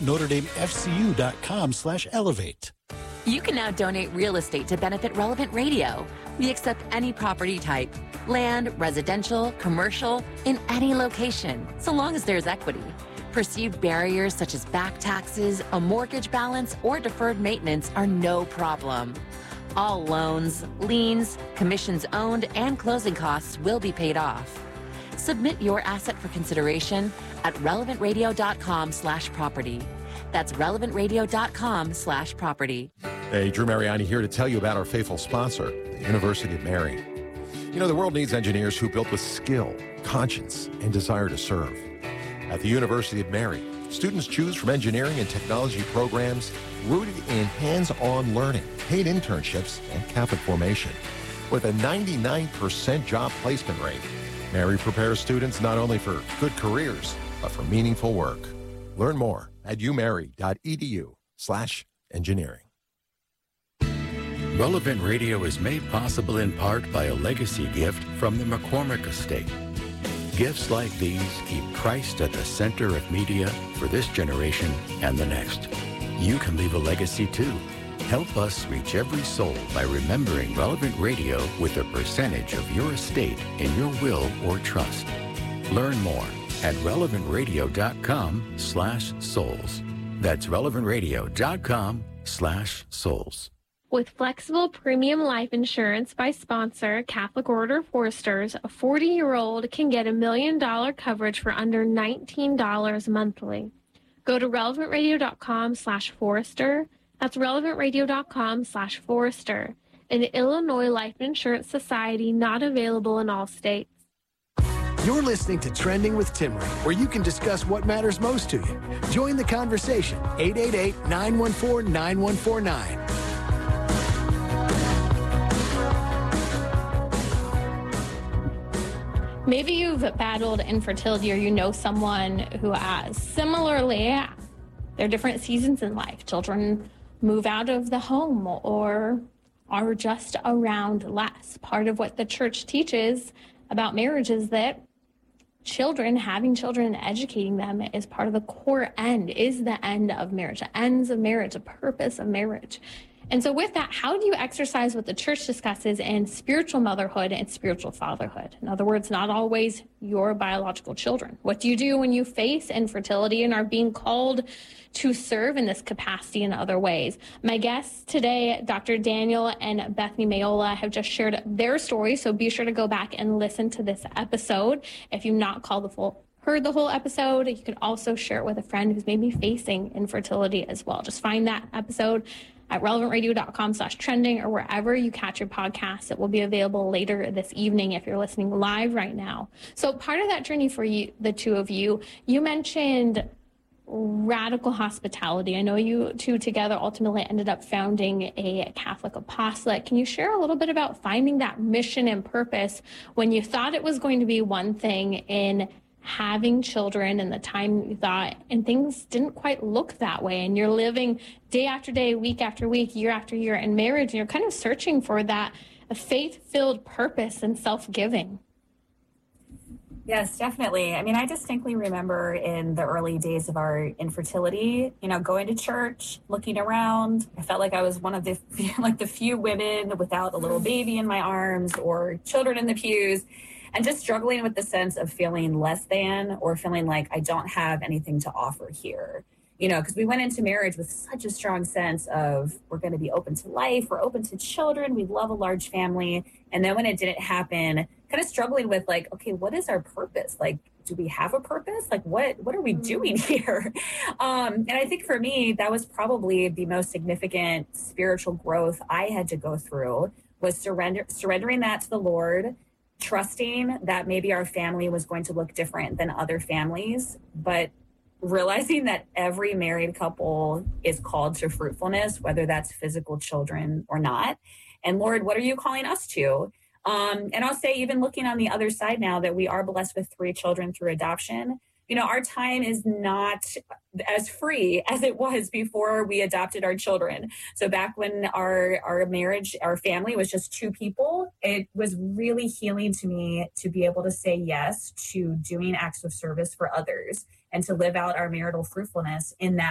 NotreDameFCU.com/elevate. You can now donate real estate to benefit Relevant Radio. We accept any property type, land, residential, commercial, in any location, so long as there's equity. Perceived barriers such as back taxes, a mortgage balance, or deferred maintenance are no problem. All loans, liens, commissions owned, and closing costs will be paid off. Submit your asset for consideration at relevantradio.com/property. That's relevantradio.com/property. Hey, Drew Mariani here to tell you about our faithful sponsor, the University of Mary. You know, the world needs engineers who built with skill, conscience, and desire to serve. At the University of Mary, students choose from engineering and technology programs rooted in hands-on learning, paid internships, and Catholic formation. With a 99% job placement rate, Mary prepares students not only for good careers, but for meaningful work. Learn more at umary.edu/engineering. Relevant Radio is made possible in part by a legacy gift from the McCormick Estate. Gifts like these keep Christ at the center of media for this generation and the next. You can leave a legacy too. Help us reach every soul by remembering Relevant Radio with a percentage of your estate in your will or trust. Learn more at relevantradio.com/souls. That's relevantradio.com/souls. With flexible premium life insurance by sponsor Catholic Order of Foresters, a 40-year-old can get $1 million coverage for under $19 monthly. Go to relevantradio.com/forester. That's relevantradio.com/forester. An Illinois Life Insurance Society, not available in all states. You're listening to Trending with Timmerie, where you can discuss what matters most to you. Join the conversation. 888-914-9149. Maybe you've battled infertility or you know someone who has. Similarly, there are different seasons in life. Children move out of the home or are just around less. Part of what the church teaches about marriage is that having children and educating them is part of the core end, is the end of marriage, the ends of marriage, the purpose of marriage. And so with that, how do you exercise what the church discusses in spiritual motherhood and spiritual fatherhood? In other words, not always your biological children. What do you do when you face infertility and are being called to serve in this capacity in other ways? My guests today, Dr. Daniel and Bethany Mayola, have just shared their story, so be sure to go back and listen to this episode. If you've not heard the whole episode, you can also share it with a friend who's maybe facing infertility as well. Just find that episode at relevantradio.com/trending or wherever you catch your podcasts. It will be available later this evening if you're listening live right now. So part of that journey for you, the two of you, you mentioned radical hospitality. I know you two together ultimately ended up founding a Catholic apostolate. Can you share a little bit about finding that mission and purpose when you thought it was going to be one thing in having children and the time you thought, and things didn't quite look that way, and you're living day after day, week after week, year after year in marriage, and you're kind of searching for that faith-filled purpose and self-giving? Yes, definitely. I mean, I distinctly remember in the early days of our infertility, going to church, looking around. I felt like I was one of the few women without a little baby in my arms or children in the pews, and just struggling with the sense of feeling less than or feeling like I don't have anything to offer here. Because we went into marriage with such a strong sense of we're going to be open to life, we're open to children, we love a large family. And then when it didn't happen, kind of struggling with okay, what is our purpose? Do we have a purpose? What are we doing here? And I think for me, that was probably the most significant spiritual growth I had to go through, was surrendering that to the Lord, trusting that maybe our family was going to look different than other families, but realizing that every married couple is called to fruitfulness, whether that's physical children or not. And Lord, what are you calling us to? And I'll say, even looking on the other side now that we are blessed with 3 children through adoption, our time is not as free as it was before we adopted our children. So back when our marriage, our family was just 2 people, it was really healing to me to be able to say yes to doing acts of service for others and to live out our marital fruitfulness in that